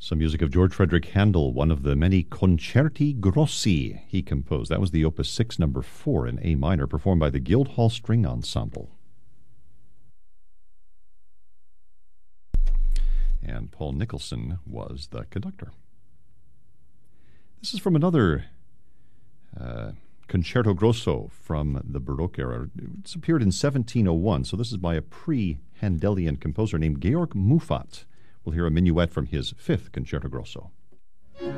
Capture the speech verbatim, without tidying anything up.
Some music of George Frederick Handel, one of the many concerti grossi he composed. That was the Opus six, number four in A minor, performed by the Guildhall String Ensemble. And Paul Nicholson was the conductor. This is from another uh, Concerto Grosso from the Baroque era. It's appeared in seventeen oh one, so this is by a pre-Handelian composer named Georg Muffat. We'll hear a minuet from his fifth Concerto Grosso.